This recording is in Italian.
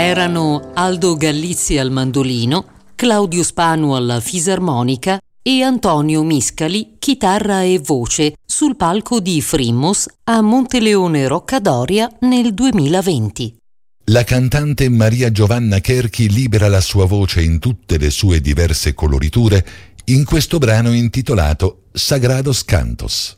Erano Aldo Gallizzi al mandolino, Claudio Spanu alla fisarmonica e Antonio Miscali, chitarra e voce, sul palco di Frimmos a Monteleone Roccadoria nel 2020. La cantante Maria Giovanna Cherchi libera la sua voce in tutte le sue diverse coloriture in questo brano intitolato Sagrados Cantos.